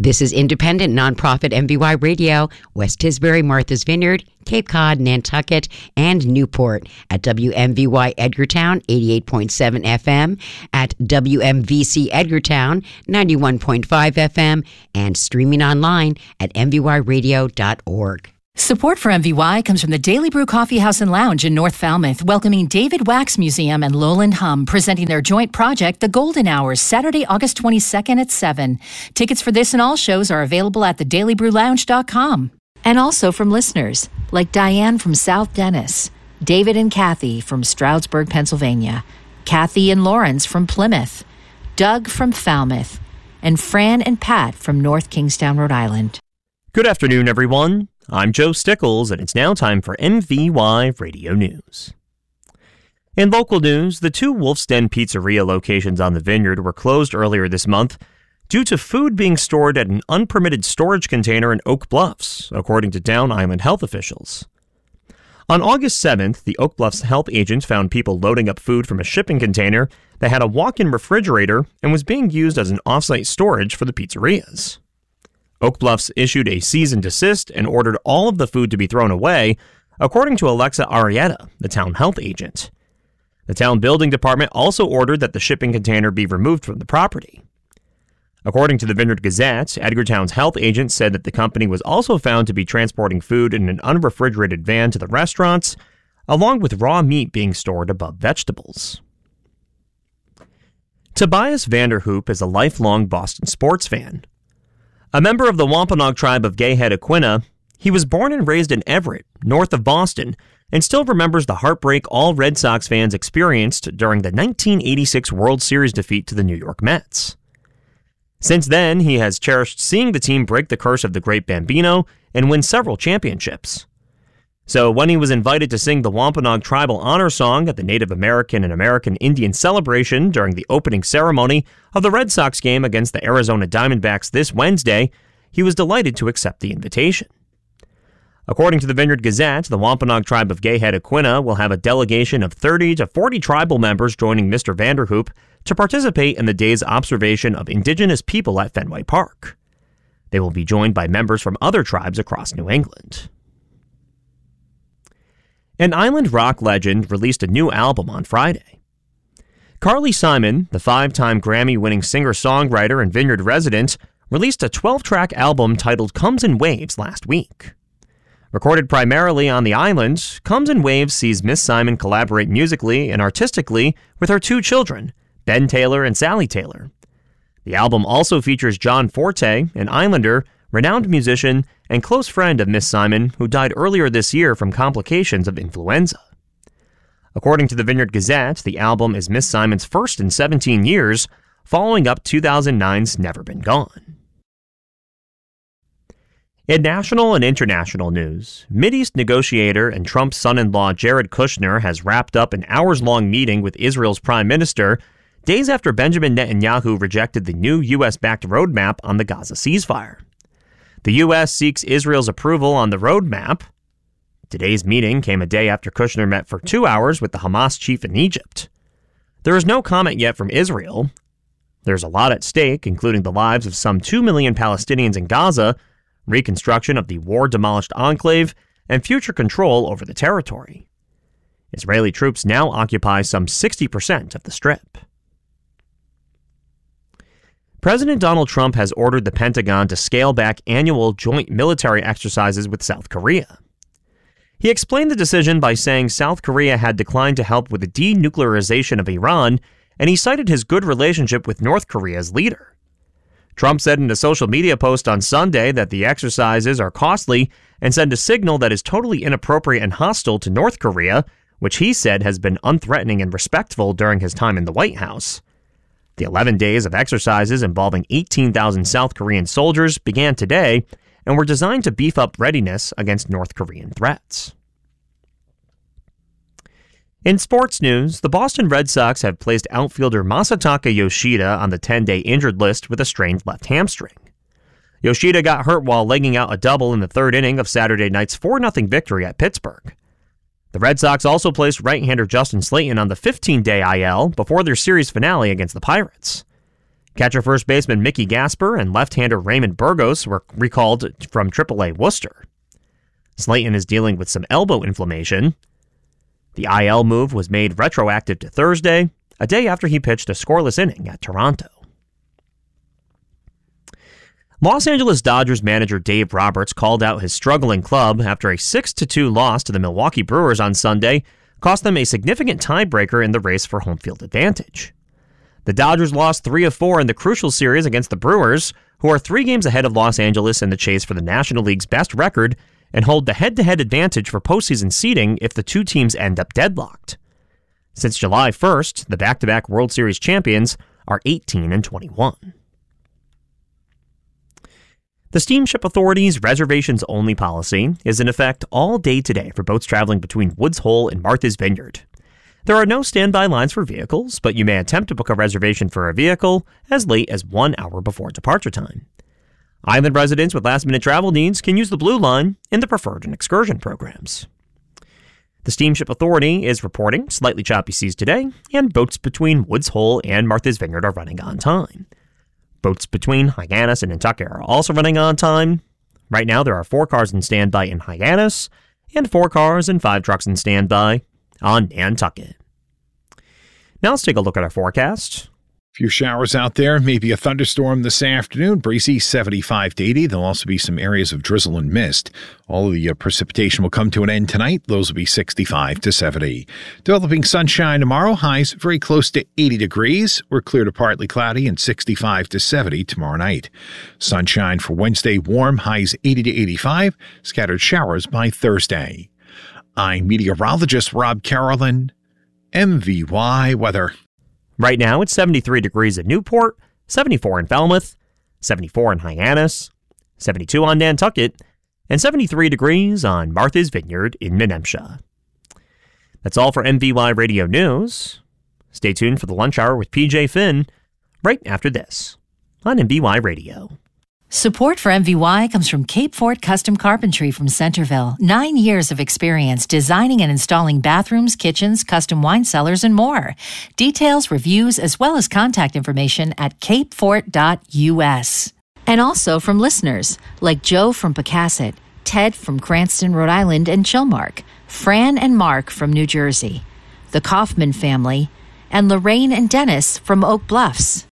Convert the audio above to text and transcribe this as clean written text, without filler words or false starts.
This is independent nonprofit MVY Radio, West Tisbury, Martha's Vineyard, Cape Cod, Nantucket, and Newport at WMVY Edgartown 88.7 FM, at WMVC Edgartown 91.5 FM, and streaming online at mvyradio.org. Support for MVY comes from the Daily Brew Coffee House and Lounge in North Falmouth, welcoming David Wax Museum and Lowland Hum, presenting their joint project, The Golden Hours, Saturday, August 22nd at 7. Tickets for this and all shows are available at thedailybrewlounge.com. And also from listeners like Diane from South Dennis, David and Kathy from Stroudsburg, Pennsylvania, Kathy and Lawrence from Plymouth, Doug from Falmouth, and Fran and Pat from North Kingstown, Rhode Island. Good afternoon, everyone. I'm Joe Stickles, and it's now time for MVY Radio News. In local news, the two Wolf's Den Pizzeria locations on the Vineyard were closed earlier this month due to food being stored at an unpermitted storage container in Oak Bluffs, according to Down Island health officials. On August 7th, the Oak Bluffs health agent found people loading up food from a shipping container that had a walk-in refrigerator and was being used as an off-site storage for the pizzerias. Oak Bluffs issued a cease and desist and ordered all of the food to be thrown away, according to Alexa Arrieta, the town health agent. The town building department also ordered that the shipping container be removed from the property. According to the Vineyard Gazette, Edgartown's health agent said that the company was also found to be transporting food in an unrefrigerated van to the restaurants, along with raw meat being stored above vegetables. Tobias Vanderhoop is a lifelong Boston sports fan. A member of the Wampanoag tribe of Gayhead Aquina, he was born and raised in Everett, north of Boston, and still remembers the heartbreak all Red Sox fans experienced during the 1986 World Series defeat to the New York Mets. Since then, he has cherished seeing the team break the curse of the Great Bambino and win several championships. So when he was invited to sing the Wampanoag Tribal Honor Song at the Native American and American Indian celebration during the opening ceremony of the Red Sox game against the Arizona Diamondbacks this Wednesday, he was delighted to accept the invitation. According to the Vineyard Gazette, the Wampanoag tribe of Gayhead Aquina will have a delegation of 30 to 40 tribal members joining Mr. Vanderhoop to participate in the day's observation of indigenous people at Fenway Park. They will be joined by members from other tribes across New England. An island rock legend released a new album on Friday. Carly Simon, the 5-time Grammy-winning singer-songwriter and Vineyard resident, released a 12-track album titled Comes in Waves last week. Recorded primarily on the island, Comes in Waves sees Miss Simon collaborate musically and artistically with her two children, Ben Taylor and Sally Taylor. The album also features John Forte, an islander, renowned musician, and close friend of Miss Simon, who died earlier this year from complications of influenza. According to the Vineyard Gazette, the album is Miss Simon's first in 17 years, following up 2009's Never Been Gone. In national and international news, Mideast negotiator and Trump's son-in-law Jared Kushner has wrapped up an hours-long meeting with Israel's prime minister days after Benjamin Netanyahu rejected the new U.S.-backed roadmap on the Gaza ceasefire. The U.S. seeks Israel's approval on the roadmap. Today's meeting came a day after Kushner met for 2 hours with the Hamas chief in Egypt. There is no comment yet from Israel. There's a lot at stake, including the lives of some 2 million Palestinians in Gaza, reconstruction of the war-demolished enclave, and future control over the territory. Israeli troops now occupy some 60% of the Strip. President Donald Trump has ordered the Pentagon to scale back annual joint military exercises with South Korea. He explained the decision by saying South Korea had declined to help with the denuclearization of Iran, and he cited his good relationship with North Korea's leader. Trump said in a social media post on Sunday that the exercises are costly and send a signal that is totally inappropriate and hostile to North Korea, which he said has been unthreatening and respectful during his time in the White House. The 11 days of exercises involving 18,000 South Korean soldiers began today and were designed to beef up readiness against North Korean threats. In sports news, the Boston Red Sox have placed outfielder Masataka Yoshida on the 10-day injured list with a strained left hamstring. Yoshida got hurt while legging out a double in the third inning of Saturday night's 4-0 victory at Pittsburgh. The Red Sox also placed right-hander Justin Slayton on the 15-day IL before their series finale against the Pirates. Catcher first baseman Mickey Gasper and left-hander Raymond Burgos were recalled from AAA Worcester. Slayton is dealing with some elbow inflammation. The IL move was made retroactive to Thursday, a day after he pitched a scoreless inning at Toronto. Los Angeles Dodgers manager Dave Roberts called out his struggling club after a 6-2 loss to the Milwaukee Brewers on Sunday cost them a significant tiebreaker in the race for home field advantage. The Dodgers lost 3 of 4 in the crucial series against the Brewers, who are 3 games ahead of Los Angeles in the chase for the National League's best record and hold the head-to-head advantage for postseason seeding if the two teams end up deadlocked. Since July 1st, the back-to-back World Series champions are 18-21. The Steamship Authority's reservations-only policy is in effect all day today for boats traveling between Woods Hole and Martha's Vineyard. There are no standby lines for vehicles, but you may attempt to book a reservation for a vehicle as late as 1 hour before departure time. Island residents with last-minute travel needs can use the Blue Line in the preferred and excursion programs. The Steamship Authority is reporting slightly choppy seas today, and boats between Woods Hole and Martha's Vineyard are running on time. Boats between Hyannis and Nantucket are also running on time. Right now, there are 4 cars in standby in Hyannis and 4 cars and 5 trucks in standby on Nantucket. Now let's take a look at our forecast. Few showers out there, maybe a thunderstorm this afternoon. Breezy 75 to 80. There'll also be some areas of drizzle and mist. All of the precipitation will come to an end tonight. Those will be 65 to 70. Developing sunshine tomorrow. Highs very close to 80 degrees. We're clear to partly cloudy and 65 to 70 tomorrow night. Sunshine for Wednesday, warm. Highs 80 to 85. Scattered showers by Thursday. I'm meteorologist Rob Carolyn. MVY weather. Right now, it's 73 degrees in Newport, 74 in Falmouth, 74 in Hyannis, 72 on Nantucket, and 73 degrees on Martha's Vineyard in Menemsha. That's all for MVY Radio News. Stay tuned for the lunch hour with PJ Finn right after this on MVY Radio. Support for MVY comes from Cape Fort Custom Carpentry from Centerville. 9 years of experience designing and installing bathrooms, kitchens, custom wine cellars, and more. Details, reviews, as well as contact information at capefort.us. And also from listeners like Joe from Pecasset, Ted from Cranston, Rhode Island, and Chilmark, Fran and Mark from New Jersey, the Kaufman family, and Lorraine and Dennis from Oak Bluffs.